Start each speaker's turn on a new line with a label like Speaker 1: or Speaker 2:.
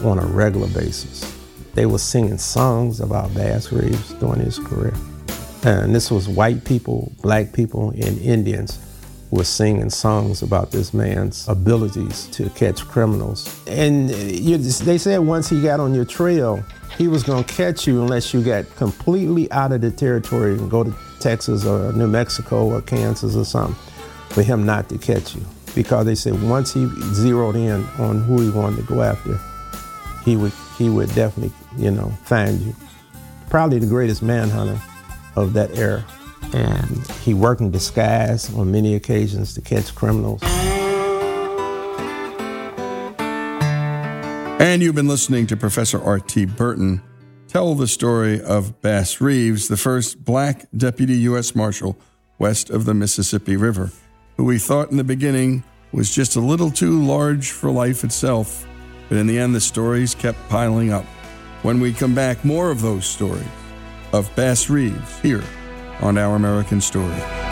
Speaker 1: on a regular basis. They were singing songs about Bass Reeves during his career. And this was white people, black people, and Indians were singing songs about this man's abilities to catch criminals. And they said once he got on your trail, he was going to catch you unless you got completely out of the territory and go to Texas or New Mexico or Kansas or something for him not to catch you. Because they said once he zeroed in on who he wanted to go after, he would definitely, find you. Probably the greatest manhunter of that era. And he worked in disguise on many occasions to catch criminals.
Speaker 2: And you've been listening to Professor R.T. Burton tell the story of Bass Reeves, the first black deputy U.S. Marshal west of the Mississippi River, who we thought in the beginning was just a little too large for life itself. But in the end, the stories kept piling up. When we come back, more of those stories of Bass Reeves here on Our American Story.